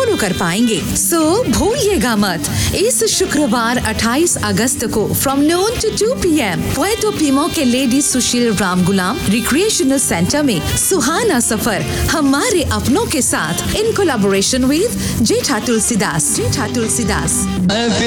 दोनों कर पाएंगे। सो भूलिएगा मत, इस शुक्रवार 28 अगस्त को from noon to 2 PM Puerto पीमो के लेडी सुशील राम गुलाम रिक्रिएशनल सेंटर में सुहाना सफर हमारे अपनों के साथ in collaboration with Jetha Tulsidas.